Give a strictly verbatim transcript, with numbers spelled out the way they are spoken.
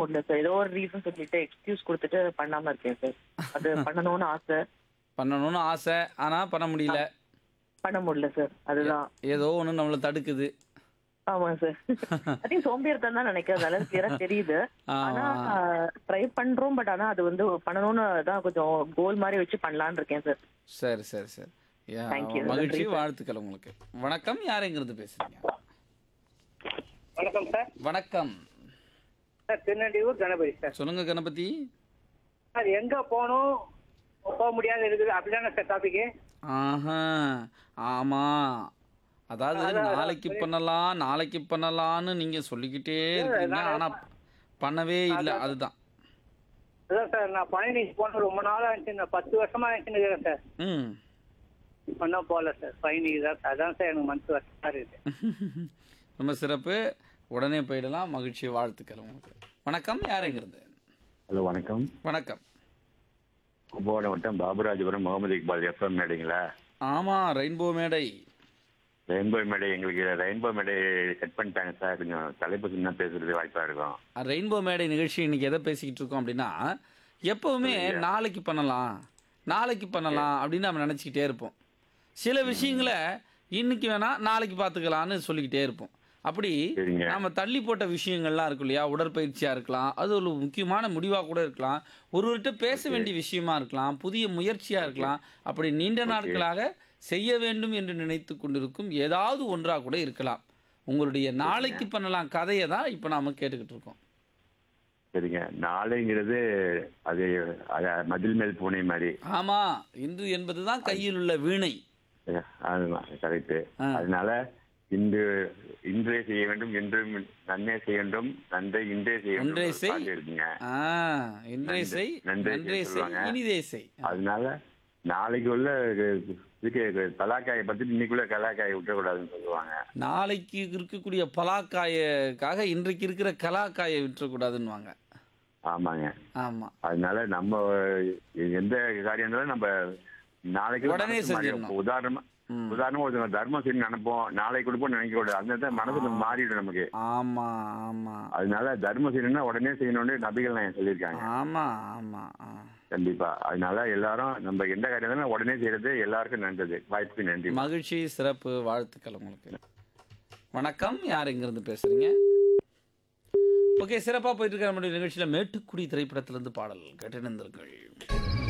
முடியல சார். ஏதோ ஒரு ரீசன் சொல்லிட்டு எக்ஸ்கியூஸ் குடுத்துட்டு பண்ணாம இருக்கேன் சார். அது பண்ணணும்னு ஆசை. பண்ணணும்னு ஆசை, ஆனா பண்ண முடியல. பண்ண முடியல சார். அதுதான். ஏதோ ஒண்ணு நம்மள தடுக்குது. ஆமாங்க சார். ஐ திங்க் சோம்பேறித்தனம் தான் நினைக்கிறேன். நல்லா கிளியரா தெரியுது. ஆனா ஆமா. ட்ரை பண்றோம். பட் ஆனா அது வந்து பண்ணணும்னு தான் கொஞ்சம் கோல் மாதிரி வச்சு பண்ணலான்னு இருக்கேன் சார். சரி, சரி, சரி. யா, Thank you. மகிழ்ச்சி, நன்றி சார். வாழ்த்துக்கள் உங்களுக்கு. வணக்கம், யாருங்கிறது பேசுறீங்க? வணக்கம் சார். வணக்கம். Sir திருநெல்வேலூர் Ganapathi sir. சொல்லுங்க கணபதி. சார் எங்க போகணும் போக முடியாது இருக்குது அப்படிதானே சார் டாபிக்? ஆஹா, ஆமா. அதாவது அதான், அதான். நாளைக்கு பண்ணலாம், நாளைக்கு பண்ணலாம்னு நீங்க சொல்லிக்கிட்டே இருக்கீங்க. நான் ஆனா பண்ணவே இல்லை. அதான். அதுதான். அதான் சார் நான் பழனி போன ரொம்ப நாளா இருந்துச்சு. நான் பத்து வருஷமா இருந்துச்சுன்னு இருக்கிறேன் சார். ம். ஒன்றும் போகல சார். பழனி தான் சார். அதான் சார் எனக்கு மனசு வருஷமா இருக்குது. ரொம்ப சிறப்பு. உடனே போயிடலாம். மகிழ்ச்சி, வாழ்த்துக்கள் உங்களுக்கு. வணக்கம், யாருங்கிறது? ஹலோ வணக்கம். வணக்கம். கும்பகோணம் வட்டம் பாபுராஜபுரம் முகமது இக்பால் எஃப்எம் மேடைங்களா? ஆமா, ரெயின்போ மேடை. ரெயின்போ மேடை எங்களுக்கு ரெயின்போ மேடை செட் பண்ணிட்டாங்க சார். கொஞ்சம் தலைப்பு சின்ன பேசுறது வாய்ப்பா இருக்கும். ரெயின்போ மேடை நிகழ்ச்சி இன்னைக்கு எதை பேசிக்கிட்டு இருக்கோம் அப்படின்னா, எப்பவுமே சரிங்க. நாளைக்கு பண்ணலாம், நாளைக்கு பண்ணலாம் அப்படின்னு நம்ம நினச்சிக்கிட்டே இருப்போம். சில விஷயங்களை இன்னைக்கு வேணா நாளைக்கு பார்த்துக்கலான்னு சொல்லிக்கிட்டே இருப்போம். அப்படி சரிங்க. நம்ம தள்ளி போட்ட விஷயங்கள்லாம் இருக்கும் இல்லையா? உடற்பயிற்சியாக இருக்கலாம், அது ஒரு முக்கியமான முடிவாக கூட இருக்கலாம், ஒருவர்கிட்ட பேச வேண்டிய விஷயமா இருக்கலாம், புதிய முயற்சியாக இருக்கலாம். அப்படி நீண்ட நாட்களாக செய்ய வேண்டும் என்று நினைத்து கொண்டிருக்கும் ஏதாவது ஒன்றாக கூட இருக்கலாம். உங்களுடைய நாளைக்கு பண்ணலாம் கதையை தான் இப்போ நாம கேட்டுக்கிட்டு இருக்கோம். சரிங்க. நாளைங்கிறது அது அது மதில் மேல் பூனை மாதிரி. ஆமா, இன்று என்பதுதான் கையில் உள்ள வீணை. அதுதான் கரெக்டு. ஆ. அதனால இன்று இன்றே செய்ய வேண்டும், என்றும் நன்னே செய்ய வேண்டும், நன்றை இன்றே செய்ய ஒன்றே வேண்டும் செய். பாட்டு இருக்குங்க. ஆ, இன்றே நன்றே- செய், நன்றே நன்றே செய், சொல்லுவாங்க. இனிதே செய். அதனால நாளைக்கு உள்ள இதுக்கு பலாக்காயை பத்தி இன்னைக்குள்ள கலாக்காயை விட்டுறக்கூடாதுன்னு சொல்லுவாங்க. நாளைக்கு இருக்கக்கூடிய பலாக்காயக்காக இன்றைக்கு இருக்கிற கலாக்காயை விட்டுறக்கூடாதுன்னுவாங்க. ஆமாங்க. ஆமா, அதனால நம்ம எந்த காரியம் இருந்தாலும் நம்ம நாளைக்கு உடனே மனசு மாறிடும். செஞ்சிடணும். இப்ப உதாரணமா ம். உதாரணமா ஒரு தர்மம் செய்யணும் நினைப்போம், நாளைக்கு கொடுப்போம் நினைக்க கூடாது. அந்த இடத்துல மனசு மாறிடும் நமக்கு. ஆமா, ஆமா, அதனால தர்மம் செய்யணும்னா உடனே செய்யணும்னு நபிகள் நான் சொல்லியிருக்காங்க. ஆமா, ஆமா. ஆ. கண்டிப்பா. அதனால எல்லாரும் நம்ம எந்த காரியம் இருந்தாலும் உடனே செய்யறது எல்லாருக்கும் நல்லது. வாய்ப்புக்கு நன்றி. மகிழ்ச்சி, சிறப்பு, வாழ்த்துக்கள் உங்களுக்கு. வணக்கம், யார் எங்கிருந்து பேசுறீங்க? ஓகே, சிறப்பாக போயிட்டு இருக்கிற நம்முடைய நிகழ்ச்சியில் மேட்டுக்குடி திரைப்படத்திலிருந்து பாடல் கேட்டிருந்தீர்கள்.